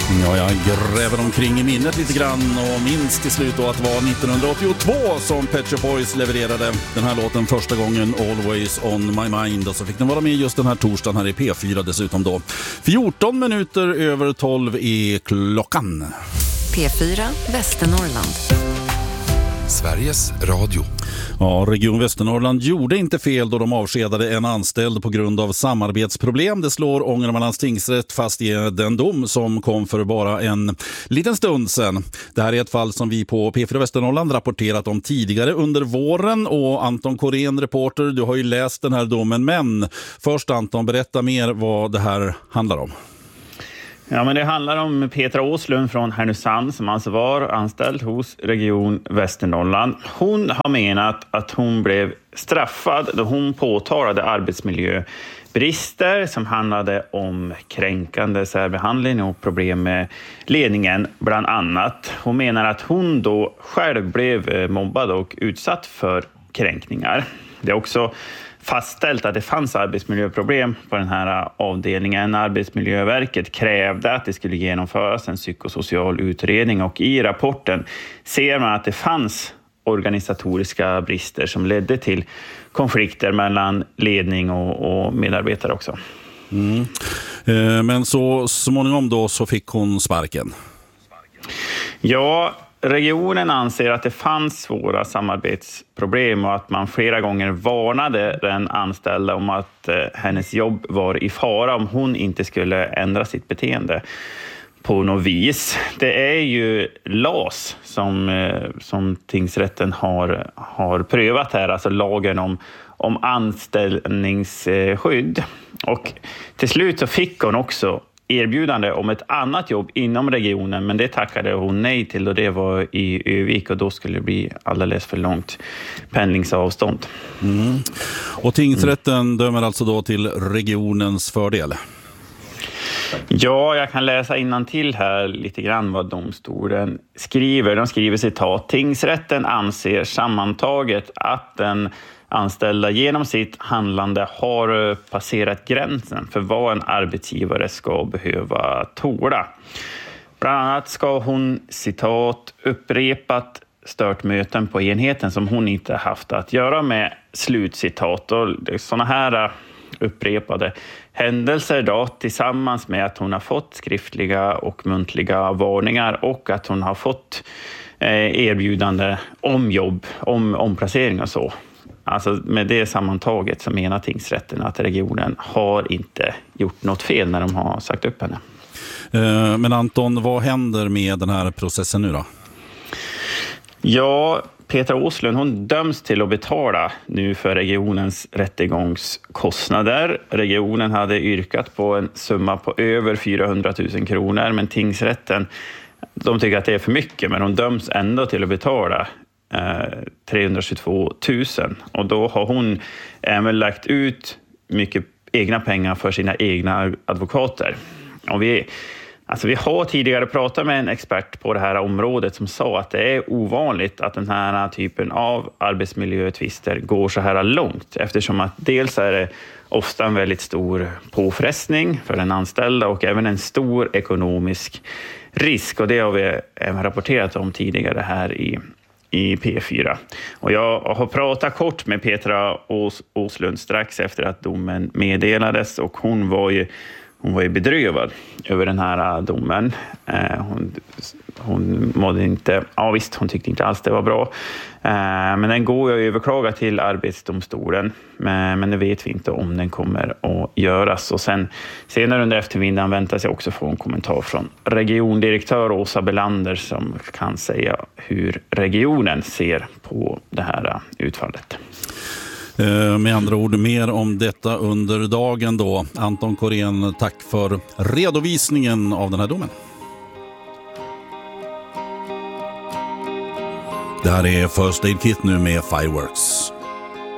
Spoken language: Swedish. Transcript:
Ja, jag gräver omkring i minnet lite grann och minns till slut då att det var 1982 som Pet Shop Boys levererade den här låten första gången, Always on my mind, och så fick den vara med just den här torsdagen här i P4 dessutom då. 14 minuter över 12 är klockan. P4 Västernorrland. Sveriges Radio. Ja, Region Västernorrland gjorde inte fel då de avskedade en anställd på grund av samarbetsproblem. Det slår Ångermanlands tingsrätt fast i den dom som kom för bara en liten stund sedan. Det här är ett fall som vi på P4 Västernorrland rapporterat om tidigare under våren, och Anton Korén, reporter, du har ju läst den här domen, men först Anton, berätta mer vad det här handlar om. Ja, men det handlar om Petra Åslund från Härnösand som alltså var anställd hos Region Västernorrland. Hon har menat att hon blev straffad då hon påtalade arbetsmiljöbrister som handlade om kränkande särbehandling och problem med ledningen bland annat. Hon menar att hon då själv blev mobbad och utsatt för kränkningar. Det är också fastställt att det fanns arbetsmiljöproblem på den här avdelningen. Arbetsmiljöverket krävde att det skulle genomföras en psykosocial utredning, och i rapporten ser man att det fanns organisatoriska brister som ledde till konflikter mellan ledning och medarbetare också. Men så småningom då så fick hon sparken. Ja, regionen anser att det fanns svåra samarbetsproblem och att man flera gånger varnade den anställda om att hennes jobb var i fara om hon inte skulle ändra sitt beteende på något vis. Det är ju LAS som tingsrätten har prövat här, alltså lagen om anställningsskydd. Och till slut så fick hon också erbjudande om ett annat jobb inom regionen, men det tackade hon nej till, och det var i Övik, och då skulle det bli alldeles för långt pendlingsavstånd. Och tingsrätten dömer alltså då till regionens fördel? Ja, jag kan läsa innantill här lite grann vad domstolen skriver. De skriver citat: tingsrätten anser sammantaget att den anställda genom sitt handlande har passerat gränsen för vad en arbetsgivare ska behöva tåla. Bland annat ska hon, citat, upprepat stört möten på enheten som hon inte haft att göra med, slutcitat. Och sådana här upprepade händelser då, tillsammans med att hon har fått skriftliga och muntliga varningar och att hon har fått erbjudande om jobb, om omplacering och så. Alltså med det sammantaget så menar tingsrätten att regionen har inte gjort något fel när de har sagt upp henne. Men Anton, vad händer med den här processen nu då? Ja, Petra Åslund, hon döms till att betala nu för regionens rättegångskostnader. Regionen hade yrkat på en summa på över 400 000 kronor, men tingsrätten, de tycker att det är för mycket, men hon döms ändå till att betala 322 000, och då har hon även lagt ut mycket egna pengar för sina egna advokater. Och vi har tidigare pratat med en expert på det här området som sa att det är ovanligt att den här typen av arbetsmiljötvister går så här långt, eftersom att dels är det ofta en väldigt stor påfrestning för den anställda och även en stor ekonomisk risk, och det har vi även rapporterat om tidigare här i P4. Och jag har pratat kort med Petra Åslund strax efter att domen meddelades, och hon var ju bedrövad över den här domen. Hon mådde inte, ja visst, hon tyckte inte alls det var bra. Men den går ju att överklaga till Arbetsdomstolen, men det vet vi inte om den kommer att göras. Och senare under eftermiddagen väntas jag också få en kommentar från regiondirektör Åsa Belander som kan säga hur regionen ser på det här utfallet. Med andra ord, mer om detta under dagen då. Anton Korén, tack för redovisningen av den här domen. Det här är First Aid Kit nu med Fireworks.